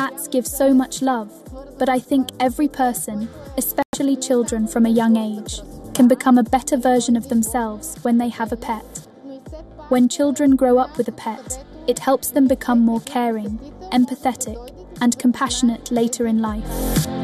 Cats give so much love, but I think every person, especially children from a young age, can become a better version of themselves when they have a pet. When children grow up with a pet, it helps them become more caring, empathetic, and compassionate later in life.